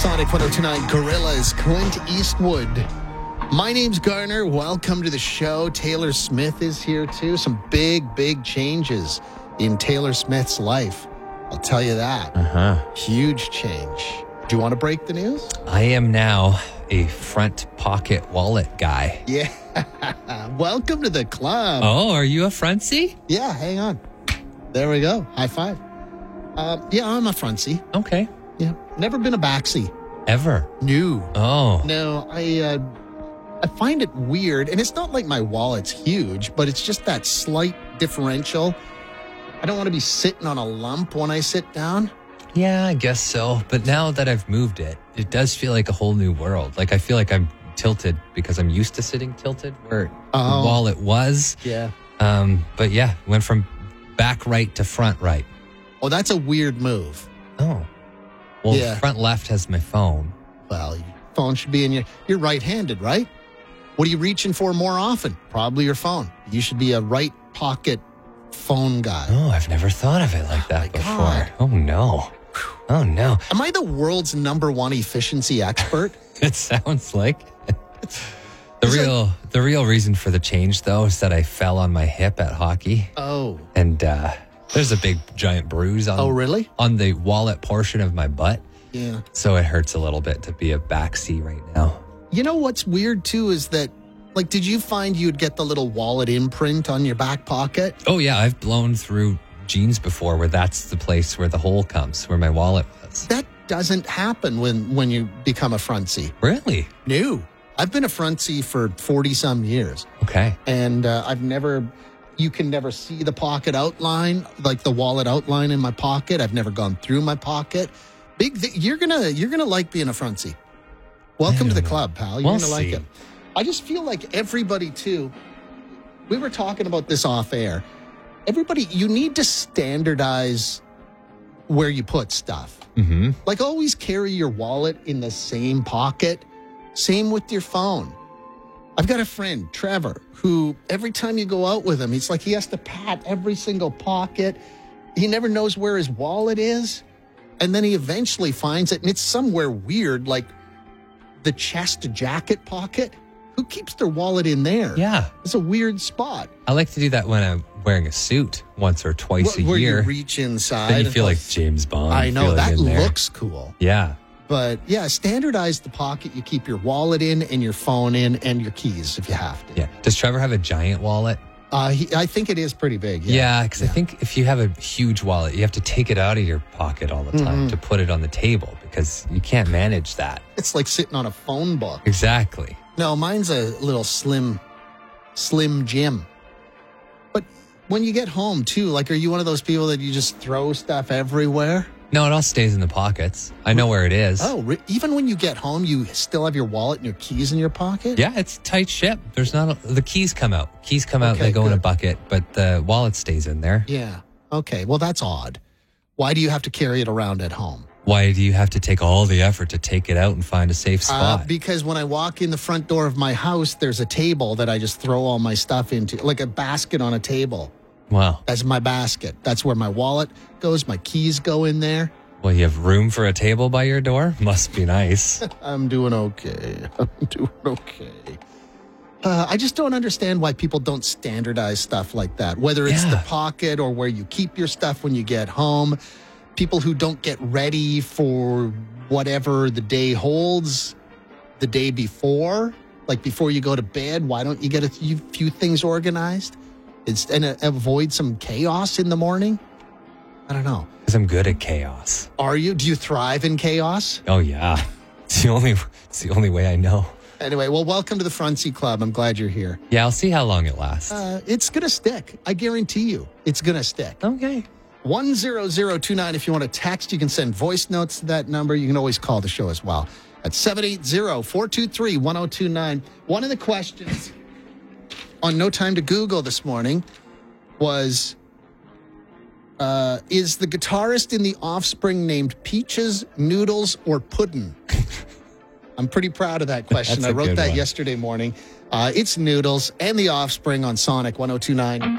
Sonic 1029 Gorillas, Clint Eastwood. My name's Garner. Welcome to the show. Taylor Smith is here too. Some big changes in Taylor Smith's life. I'll tell you that. Huge change. Do you want to break the news? I am now a front pocket wallet guy. Yeah. Welcome to the club. Oh, are you a frontsy? Yeah, hang on. There we go. High five. Yeah, I'm a frontsy. Okay. Yeah. Never been a backsy. Ever? No. Oh. No, I find it weird, and it's not like my wallet's huge, but it's just that slight differential. I don't want to be sitting on a lump when I sit down. Yeah, I guess so. But now that I've moved it, it does feel like a whole new world. Like I feel like I'm tilted because I'm used to sitting tilted where the wallet was. Yeah. But yeah, went from back right to front right. Oh, that's a weird move. Oh. Well, Yeah. front left has my phone. Well, your phone should be in you're right-handed, right? What are you reaching for more often? Probably your phone. You should be a right pocket phone guy. Oh, I've never thought of it like that before. God. Oh, no. Oh, no. Am I the world's #1 efficiency expert? It sounds like it. The real reason for the change, though, is that I fell on my hip at hockey. Oh. And there's a big, giant bruise on, Oh, really? on the wallet portion of my butt. Yeah. So it hurts a little bit to be a backseat right now. You know what's weird, too, is that, like, did you find you'd get the little wallet imprint on your back pocket? Oh, yeah. I've blown through jeans before where that's the place where the hole comes, where my wallet was. That doesn't happen when you become a frontsy. Really? No. I've been a frontsy for 40-some years. Okay. And you can never see the pocket outline, like the wallet outline in my pocket. I've never gone through my pocket. You're gonna like being a frontsy. Welcome to the club, pal. You're gonna like it. I just feel like everybody too. We were talking about this off air. Everybody, you need to standardize where you put stuff. Mm-hmm. Like always carry your wallet in the same pocket. Same with your phone. I've got a friend, Trevor, who every time you go out with him, it's like he has to pat every single pocket. He never knows where his wallet is. And then he eventually finds it, and it's somewhere weird, like the chest jacket pocket. Who keeps their wallet in there? Yeah. It's a weird spot. I like to do that when I'm wearing a suit once or twice a Where year. you reach inside. Then you and feel like James Bond. I know, feeling that in there. looks cool. Yeah. But yeah, standardize the pocket you keep your wallet in and your phone in and your keys if you have to. Yeah. Does Trevor have a giant wallet? I think it is pretty big. Yeah, because I think if you have a huge wallet, you have to take it out of your pocket all the time to put it on the table because you can't manage that. It's like sitting on a phone book. Exactly. No, mine's a little slim Jim. But when you get home too, like, are you one of those people that you just throw stuff everywhere? No, it all stays in the pockets. I know where it is. Oh, even when you get home, you still have your wallet and your keys in your pocket? Yeah, it's a tight ship. There's not the keys come out. Keys come out, Okay, they go in a good. bucket, but the wallet stays in there. Yeah. Okay. Well, that's odd. Why do you have to carry it around at home? Why do you have to take all the effort to take it out and find a safe spot? Because when I walk in the front door of my house, there's a table that I just throw all my stuff into, like a basket on a table. Wow. That's my basket. That's where my wallet goes. My keys go in there. Well, you have room for a table by your door? Must be nice. I'm doing okay. I just don't understand why people don't standardize stuff like that, whether it's the pocket or where you keep your stuff when you get home. People who don't get ready for whatever the day holds the day before, like before you go to bed, why don't you get a few things organized and avoid some chaos in the morning? I don't know. Because I'm good at chaos. Are you? Do you thrive in chaos? Oh, yeah. It's the only way I know. Anyway, well, welcome to the Frontsy Club. I'm glad you're here. Yeah, I'll see how long it lasts. It's going to stick. I guarantee you it's going to stick. Okay. 10029. If you want to text, you can send voice notes to that number. You can always call the show as well at 780-423-1029. One of the questions on No Time to Google this morning was, is the guitarist in The Offspring named Peaches, Noodles, or Puddin'? I'm pretty proud of that question. I wrote that yesterday morning. It's Noodles and The Offspring on Sonic 1029.